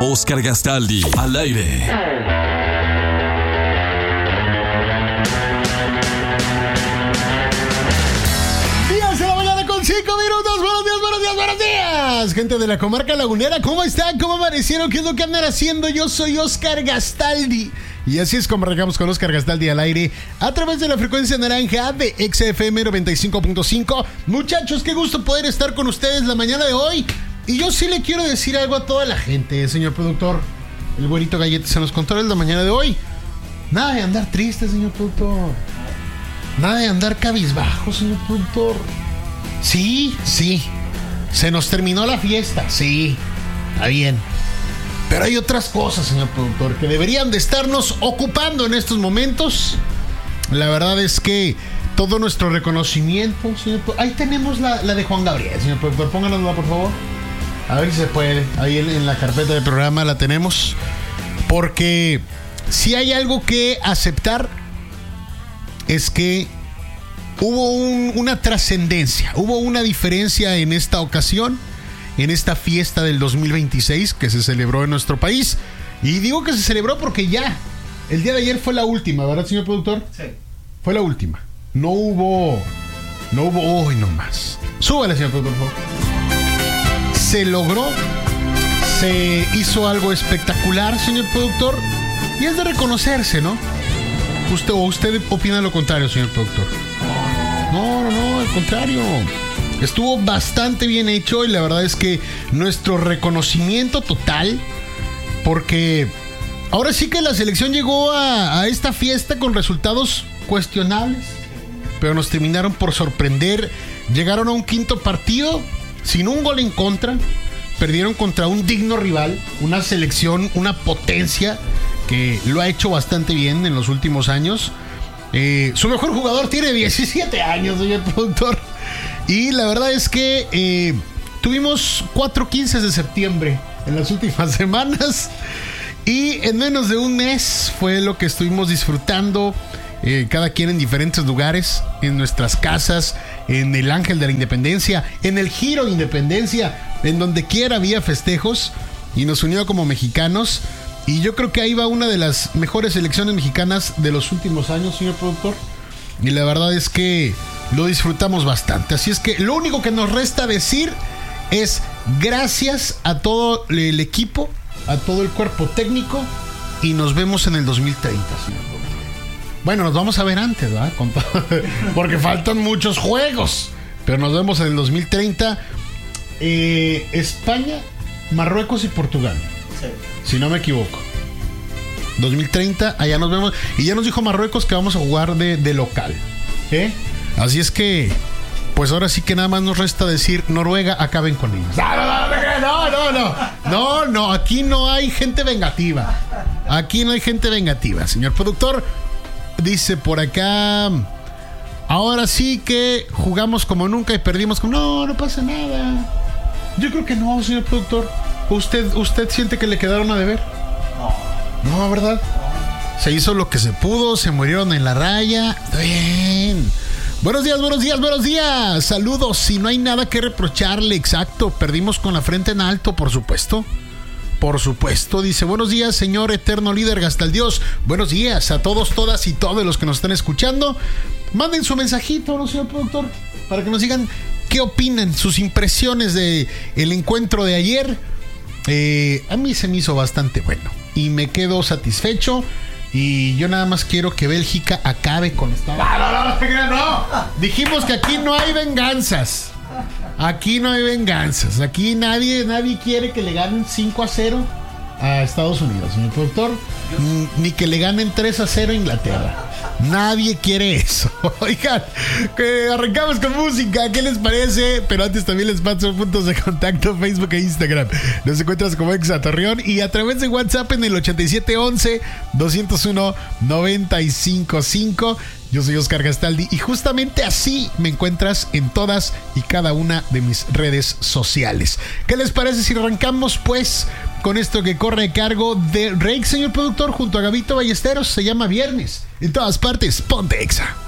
Óscar Gastaldi, al aire. Gente de la comarca lagunera, ¿cómo están? ¿Cómo amanecieron? ¿Qué es lo que andan haciendo? Yo soy Óscar Gastaldi. Y así es como arrancamos con Óscar Gastaldi al aire a través de la frecuencia naranja de XFM 95.5. Muchachos, qué gusto poder estar con ustedes la mañana de hoy. Y yo sí le quiero decir algo a toda la gente, señor productor. El güerito Galletas en los controles la mañana de hoy. Nada de andar triste, señor productor. Nada de andar cabizbajo, señor productor. Sí. Se nos terminó la fiesta, sí, está bien. Pero hay otras cosas, señor productor, que deberían de estarnos ocupando en estos momentos. La verdad es que todo nuestro reconocimiento, señor productor. Ahí tenemos la de Juan Gabriel, señor productor. Pónganosla, por favor. A ver si se puede. Ahí en la carpeta del programa la tenemos. Porque si hay algo que aceptar es que hubo una trascendencia, hubo una diferencia en esta ocasión, en esta fiesta del 2026 que se celebró en nuestro país. Y digo que se celebró porque ya, el día de ayer fue la última, ¿verdad, señor productor? Sí. Fue la última. No hubo hoy nomás. Súbale, señor productor, por favor. Se logró, se hizo algo espectacular, señor productor, y es de reconocerse, ¿Usted opina lo contrario, señor productor? No, al contrario. Estuvo bastante bien hecho y la verdad es que nuestro reconocimiento total, porque ahora sí que la selección llegó a esta fiesta con resultados cuestionables, pero nos terminaron por sorprender. Llegaron a un quinto partido sin un gol en contra, perdieron contra un digno rival, una selección, una potencia que lo ha hecho bastante bien en los últimos años. Su mejor jugador tiene 17 años, señor productor. Y la verdad es que tuvimos 4 15 de septiembre en las últimas semanas. Y en menos de un mes fue lo que estuvimos disfrutando, cada quien en diferentes lugares, en nuestras casas, en el Ángel de la Independencia, en el Giro de Independencia, en donde quiera había festejos y nos unió como mexicanos. Y yo creo que ahí va una de las mejores selecciones mexicanas de los últimos años, señor productor. Y la verdad es que lo disfrutamos bastante. Así es que lo único que nos resta decir es gracias a todo el equipo, a todo el cuerpo técnico. Y nos vemos en el 2030, señor productor. Bueno, nos vamos a ver antes, ¿verdad? Porque faltan muchos juegos. Pero nos vemos en el 2030. España, Marruecos y Portugal. Si no me equivoco. 2030, allá nos vemos. Y ya nos dijo Marruecos que vamos a jugar de local. Así es que, pues ahora sí que nada más nos resta decir: Noruega, acaben con ellos. No, aquí no hay gente vengativa. Aquí no hay gente vengativa, señor productor. Dice por acá: ahora sí que jugamos como nunca y perdimos como... No pasa nada. Yo creo que no, señor productor. ¿Usted siente que le quedaron a deber? No, ¿verdad? Se hizo lo que se pudo, se murieron en la raya. Está bien. Buenos días. Saludos. Y no hay nada que reprocharle, exacto. Perdimos con la frente en alto, por supuesto. Dice: buenos días, señor eterno líder Gastaldios. Buenos días a todos, todas y todos los que nos están escuchando. Manden su mensajito, ¿no, señor productor? Para que nos digan qué opinan, sus impresiones de el encuentro de ayer. A mí se me hizo bastante bueno y me quedo satisfecho. Y yo nada más quiero que Bélgica acabe con esta... No. Dijimos que aquí no hay venganzas. Aquí nadie quiere que le ganen 5-0 a Estados Unidos, señor productor. Ni que le ganen 3-0 a Inglaterra. Nadie quiere eso. Oigan, que arrancamos con música. ¿Qué les parece? Pero antes también les paso puntos de contacto: Facebook e Instagram. Nos encuentras como Exa Torreón y a través de WhatsApp en el 8711-201-955. Yo soy Óscar Gastaldi y justamente así me encuentras en todas y cada una de mis redes sociales. ¿Qué les parece si arrancamos pues con esto que corre a cargo de Rake, señor productor, junto a Gabito Ballesteros? Se llama Viernes. En todas partes, ponte Exa.